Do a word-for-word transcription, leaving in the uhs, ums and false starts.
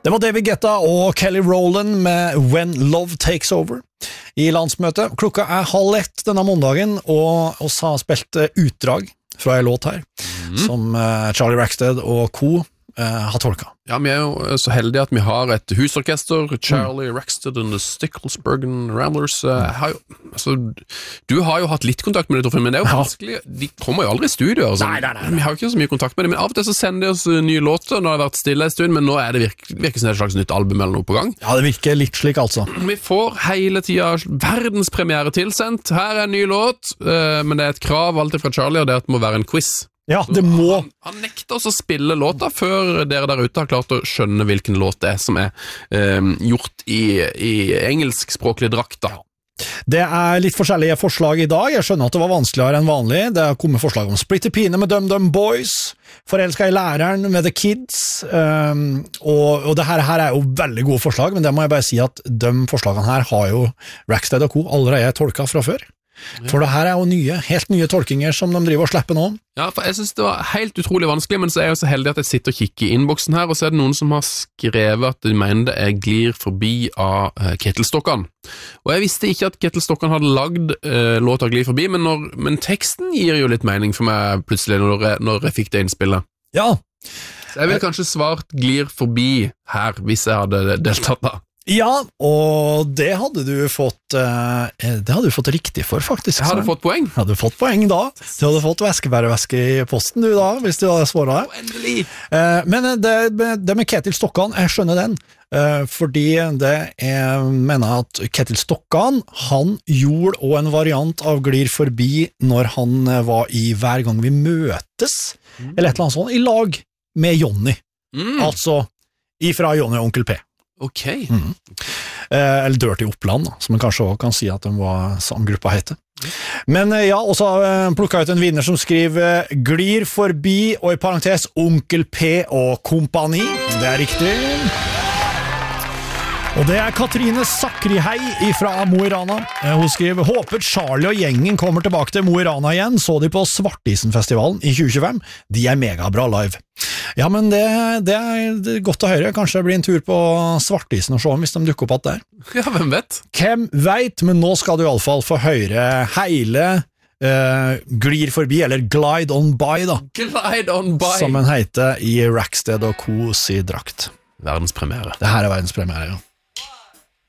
Det var David Guetta og Kelly Rowland med When Love Takes Over i landsmøtet. Klokka er halv ett denne måndagen, og oss har spilt utdrag fra en låt her, mm. som Charlie Rackstead og co. har tolket. Ja, vi er jo så heldige at vi har et husorkester, Charlie mm. Rackstead and the Sticklesbergen Ramblers. Har jo, altså, du har jo hatt litt kontakt med det, Torfinn, men det er jo ja. vanskelig. De kommer jo aldri i studio. Altså. Nei, nei, nei, nei. Vi har jo ikke så mye kontakt med dem, men av og til så sender de oss nye låter når det har vært stille en stund, men nå er det virke, virker som et slags nytt album eller noe på gang. Ja, det virker litt slik altså. Vi får hele tiden verdenspremiere tilsendt. Her er en ny låt, men det er et krav alltid fra Charlie, og det er at det må være en quiz. Ja, det må... Han, han nekter oss å spille låta før dere der ute har klart å skjønne hvilken låt det er som er eh, gjort i, i engelskspråklig drakt da. Det er litt forskjellige forslag i dag. Jeg skjønner at det var vanskeligere enn vanlig. Det har kommet forslag om Splitter Pine med Dum Dum Boys, Forelsket i læreren med The Kids, um, og, og det her, her er jo veldig gode forslag, men det må jeg bare si at de forslagene her har jo Rackstead og co. allerede tolket fra før. Ja. For det her er jo nye, helt nye tolkinger som de driver og slipper nå. Ja, for jeg synes det var helt utrolig vanskelig, men så er jeg jo så heldig at jeg sitter og kikker i innboksen her, og så er det noen som har skrevet at de mener det er Glir forbi av uh, Ketilstokkan. Og jeg visste ikke at Ketilstokkan hadde lagd uh, låta Glir forbi, men, når, men teksten gir jo litt mening for meg plutselig når jeg, når jeg fikk det innspillet. Ja. Så jeg ville kanskje svart Glir forbi her, hvis jeg hadde deltatt da. Ja, og det hadde du fått uh, det hadde du fått riktig for, faktisk. Jeg hadde fått poeng. Hadde du fått poeng da. Du hadde fått væskebærevæske i posten du da, hvis du hadde svaret her. Oh, endelig! Uh, men det, det med Ketil Stokkan, jeg skjønner den, uh, fordi det er, mener jeg at Ketil Stokkan, han gjorde også en variant av Glir forbi når han var i Hver gang vi møtes, mm. eller et eller annet sånt, i lag med Johnny. Mm. Altså, ifra Johnny og Onkel P. Ok. Mm. Eh, eller Dirty Oppland, da, som man kanskje også kan si at de var samme gruppa heter. Men eh, ja, og så har jeg plukket ut en vinner som skriver Glir forbi, og i parentes Onkel P og kompani. Det er riktig. Og det er Katrine Sakrihei fra Mo i Rana. Hun skriver, håper Charlie og gjengen kommer tilbake til Mo i Rana igjen, så de på Svartisen-festivalen i tjue tjuefem. De er megabra live. Ja, men det, det er godt å høre. Kanskje det blir en tur på Svartisen og se om hvis de dukker opp at der. Ja, hvem vet? Hvem vet, men nå skal du i alle fall få høre hele uh, Glir forbi, eller Glide on by da. Glide on by! Som den heter i Rackstead og Co. si drakt. Verdenspremiere. Det her er verdenspremiere, ja.